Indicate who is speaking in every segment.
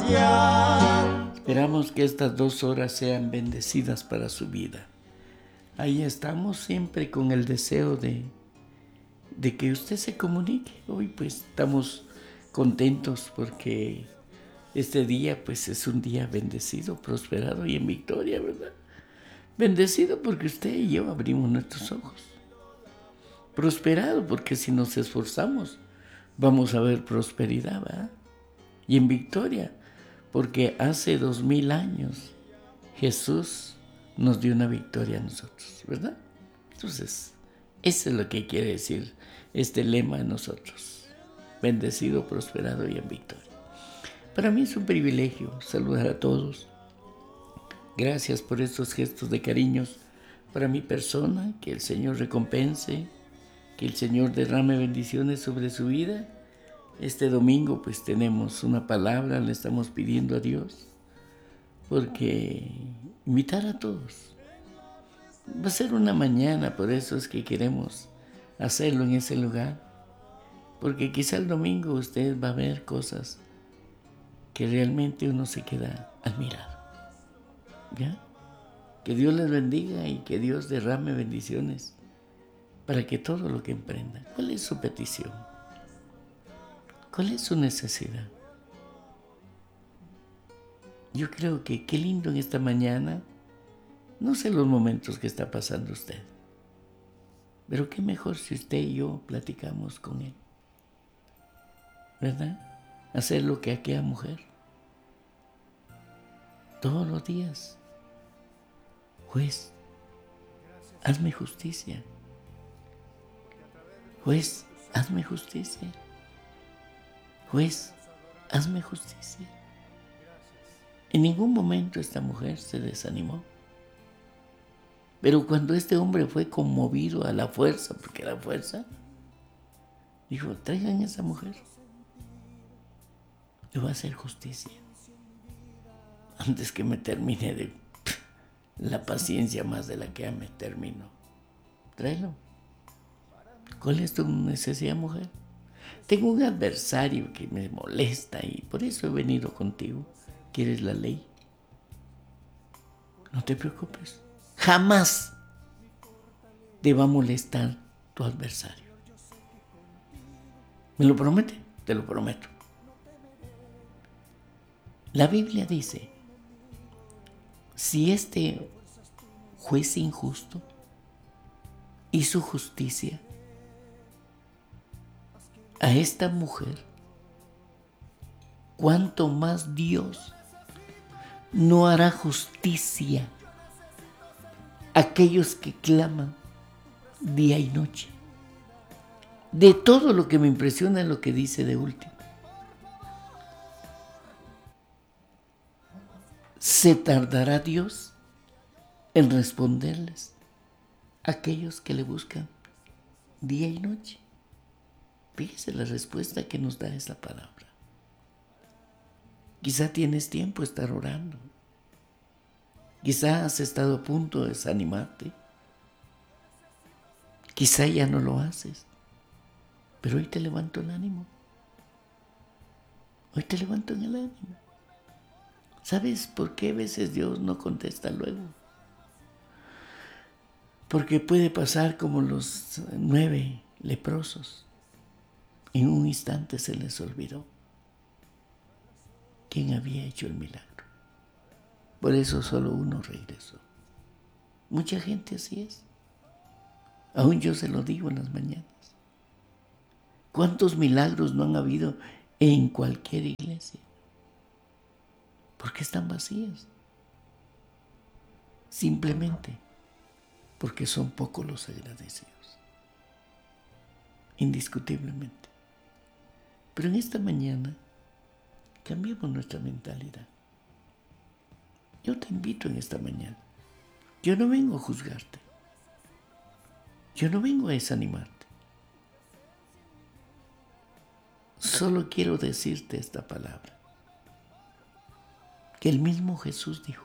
Speaker 1: contagiar.
Speaker 2: Esperamos que estas 2 horas sean bendecidas para su vida. Ahí estamos siempre con el deseo de que usted se comunique. Hoy pues estamos contentos porque este día pues es un día bendecido, prosperado y en victoria, ¿verdad? Bendecido porque usted y yo abrimos nuestros ojos. Prosperado porque si nos esforzamos vamos a ver prosperidad, ¿verdad? Y en victoria porque hace 2000 años Jesús nos dio una victoria a nosotros, ¿verdad? Entonces, eso es lo que quiere decir este lema de nosotros. Bendecido, prosperado y en victoria. Para mí es un privilegio saludar a todos. Gracias por estos gestos de cariños para mi persona. Que el Señor recompense, que el Señor derrame bendiciones sobre su vida. Este domingo pues tenemos una palabra, le estamos pidiendo a Dios, porque invitar a todos. Va a ser una mañana, por eso es que queremos hacerlo en ese lugar, porque quizá el domingo usted va a ver cosas que realmente uno se queda admirado. ¿Ya? Que Dios les bendiga y que Dios derrame bendiciones para que todo lo que emprenda. ¿Cuál es su petición? ¿Cuál es su necesidad? Yo creo que qué lindo en esta mañana, no sé los momentos que está pasando usted, pero qué mejor si usted y yo platicamos con Él, ¿verdad? Hacer lo que aquella mujer, todos los días. Juez, hazme justicia. Juez, hazme justicia. Juez, hazme justicia. En ningún momento esta mujer se desanimó. Pero cuando este hombre fue conmovido a la fuerza, porque la fuerza, dijo, traigan a esa mujer. Le voy a hacer justicia. Antes que me termine de la paciencia más de la que ya me termino. Tráelo. ¿Cuál es tu necesidad, mujer? Tengo un adversario que me molesta y por eso he venido contigo. ¿Quieres la ley? No te preocupes. Jamás te va a molestar tu adversario. ¿Me lo promete? Te lo prometo. La Biblia dice, si este juez injusto hizo justicia a esta mujer, ¿cuánto más Dios no hará justicia a aquellos que claman día y noche? De todo lo que me impresiona es lo que dice de último. ¿Se tardará Dios en responderles a aquellos que le buscan día y noche? Fíjese la respuesta que nos da esa palabra. Quizá tienes tiempo de estar orando. Quizá has estado a punto de desanimarte. Quizá ya no lo haces. Pero hoy te levanto el ánimo. Hoy te levanto en el ánimo. ¿Sabes por qué a veces Dios no contesta luego? Porque puede pasar como los 9 leprosos. En un instante se les olvidó quién había hecho el milagro. Por eso solo uno regresó. Mucha gente así es. Aún yo se lo digo en las mañanas. ¿Cuántos milagros no han habido en cualquier iglesia? ¿Por qué están vacías? Simplemente porque son pocos los agradecidos. Indiscutiblemente. Pero en esta mañana cambiemos nuestra mentalidad. Yo te invito en esta mañana. Yo no vengo a juzgarte. Yo no vengo a desanimarte. Solo quiero decirte esta palabra. Que el mismo Jesús dijo,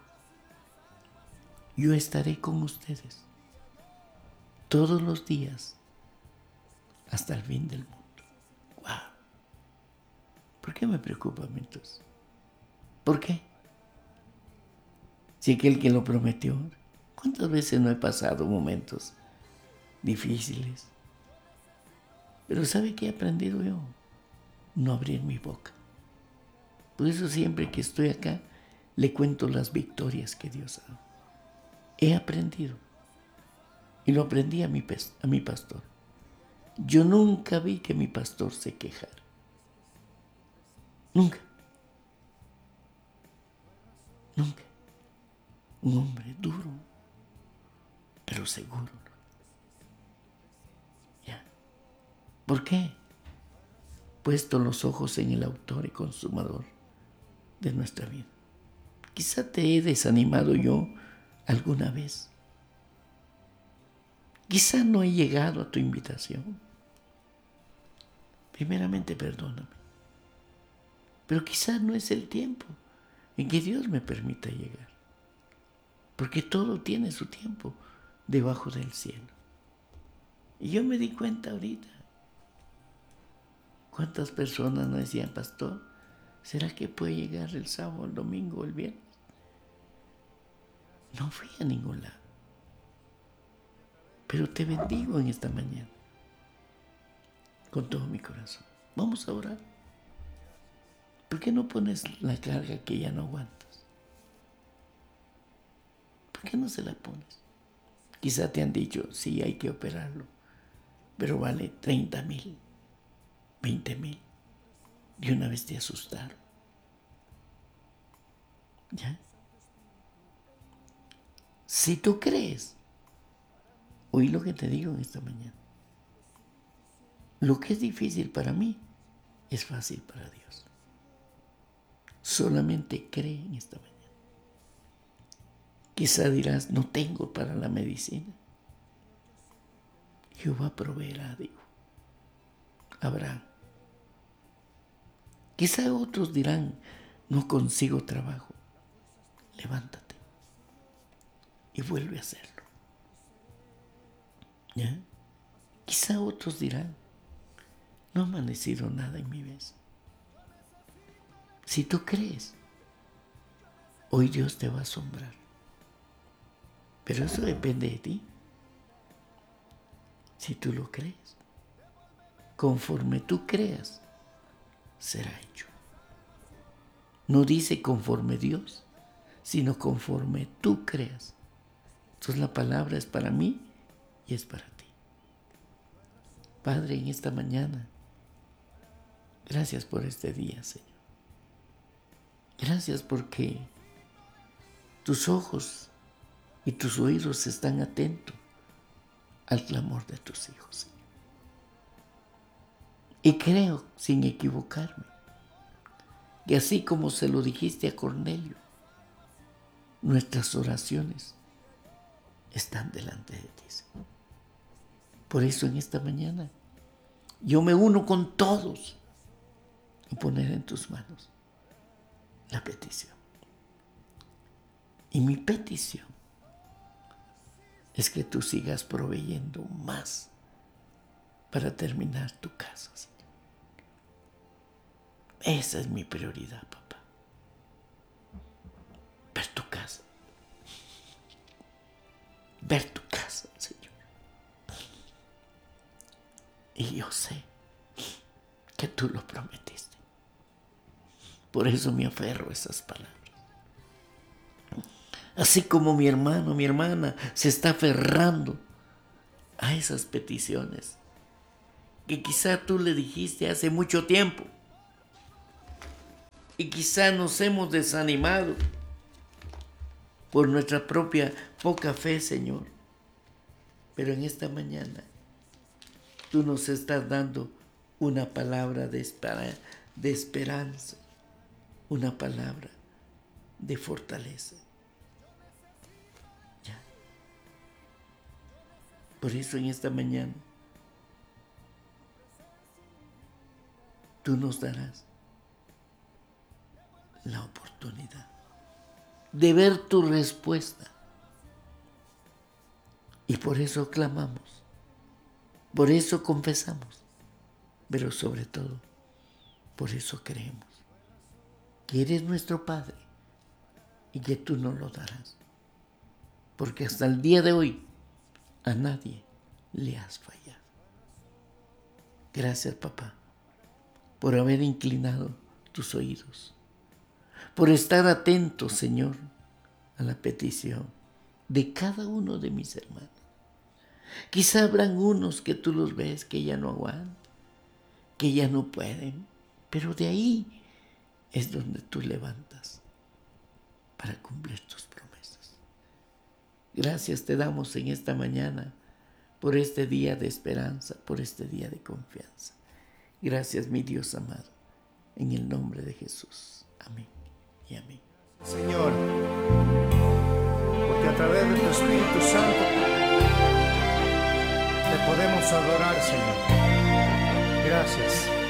Speaker 2: yo estaré con ustedes todos los días hasta el fin del mundo. ¡Wow! ¿Por qué me preocupa a mí entonces? ¿Por qué? Si aquel que lo prometió, ¿cuántas veces no he pasado momentos difíciles? Pero ¿sabe qué he aprendido yo? No abrir mi boca. Por eso siempre que estoy acá, le cuento las victorias que Dios ha dado. He aprendido. Y lo aprendí a mi pastor. Yo nunca vi que mi pastor se quejara. Nunca. Nunca. Un hombre duro, pero seguro. ¿Ya? ¿Por qué? Puesto los ojos en el autor y consumador de nuestra vida. Quizá te he desanimado yo alguna vez. Quizá no he llegado a tu invitación. Primeramente, perdóname. Pero quizá no es el tiempo en que Dios me permita llegar. Porque todo tiene su tiempo debajo del cielo. Y yo me di cuenta ahorita. ¿Cuántas personas nos decían, pastor, ¿será que puede llegar el sábado, el domingo, el viernes? No fui a ningún lado. Pero te bendigo en esta mañana. Con todo mi corazón. Vamos a orar. ¿Por qué no pones la carga que ya no aguantas? ¿Por qué no se la pones? Quizá te han dicho, sí, hay que operarlo, pero vale 30,000, 20,000. De una vez te asustaron. ¿Ya? Si tú crees, oí lo que te digo en esta mañana. Lo que es difícil para mí es fácil para Dios. Solamente cree en esta mañana. Quizá dirás, no tengo para la medicina. Jehová proveerá, digo. Habrá. Quizá otros dirán, no consigo trabajo. Levántate y vuelve a hacerlo. ¿Ya? Quizá otros dirán, no ha amanecido nada en mi vida. Si tú crees, hoy Dios te va a asombrar. Pero eso depende de ti. Si tú lo crees, conforme tú creas, será hecho. No dice conforme Dios, sino conforme tú creas. Entonces la palabra es para mí y es para ti. Padre, en esta mañana, gracias por este día, Señor. Gracias porque tus ojos y tus oídos están atentos al clamor de tus hijos, Señor. Y creo, sin equivocarme, que así como se lo dijiste a Cornelio, nuestras oraciones están delante de ti, Señor. Por eso en esta mañana yo me uno con todos y poner en tus manos la petición. Y mi petición es que tú sigas proveyendo más para terminar tu casa, Señor. Esa es mi prioridad, papá. Ver tu casa. Ver tu casa, Señor. Y yo sé que tú lo prometiste. Por eso me aferro a esas palabras. Así como mi hermano, mi hermana se está aferrando a esas peticiones que quizá tú le dijiste hace mucho tiempo y quizá nos hemos desanimado por nuestra propia poca fe, Señor. Pero en esta mañana tú nos estás dando una palabra de esperanza, una palabra de fortaleza. Ya. Por eso en esta mañana tú nos darás la oportunidad de ver tu respuesta. Y por eso clamamos, por eso confesamos, pero sobre todo, por eso creemos. que eres nuestro Padre y que tú nos lo darás. Porque hasta el día de hoy a nadie le has fallado. Gracias, papá, por haber inclinado tus oídos, por estar atento, Señor, a la petición de cada uno de mis hermanos. Quizá habrán unos que tú los ves que ya no aguantan, que ya no pueden, pero de ahí es donde tú levantas para cumplir tus promesas. Gracias te damos en esta mañana por este día de esperanza, por este día de confianza. Gracias, mi Dios amado, en el nombre de Jesús. Amén y amén.
Speaker 1: Señor, porque a través de tu Espíritu Santo te podemos adorar, Señor. Gracias.